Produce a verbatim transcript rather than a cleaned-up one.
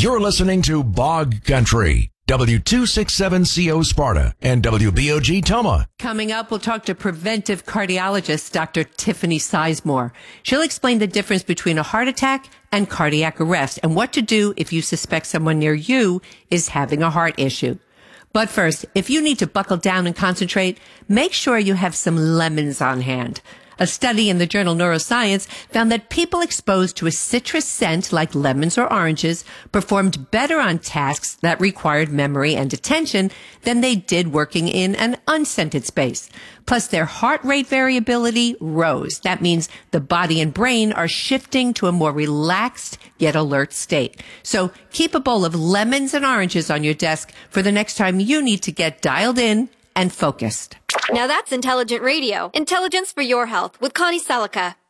You're listening to Bog Country, W two sixty-seven C O Sparta and W B O G Toma. Coming up, we'll talk to preventive cardiologist Doctor Tiffany Sizemore. She'll explain the difference between a heart attack and cardiac arrest and what to do if you suspect someone near you is having a heart issue. But first, if you need to buckle down and concentrate, make sure you have some lemons on hand. A study in the journal Neuroscience found that people exposed to a citrus scent like lemons or oranges performed better on tasks that required memory and attention than they did working in an unscented space. Plus, their heart rate variability rose. That means the body and brain are shifting to a more relaxed yet alert state. So keep a bowl of lemons and oranges on your desk for the next time you need to get dialed in and focused. Now that's intelligent radio. Intelligence for your health with Connie Selica.